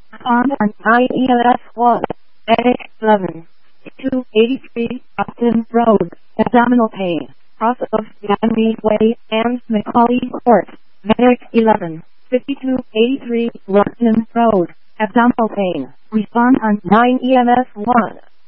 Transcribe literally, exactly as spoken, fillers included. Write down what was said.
On on nine E L S one, Medic eleven, two eighty-three, Upton Road, abdominal pain, cross of Ganby Way and Macaulay Court. Medic eleven, fifty-two eighty-three, Lurton Road, abdominal pain. Respond on nine E M S one.